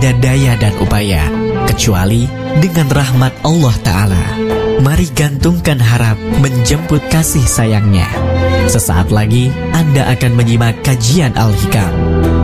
ada daya dan upaya kecuali dengan rahmat Allah Ta'ala. Mari gantungkan harap menjemput kasih sayangnya. Sesaat lagi Anda akan menyimak kajian Al-Hikam.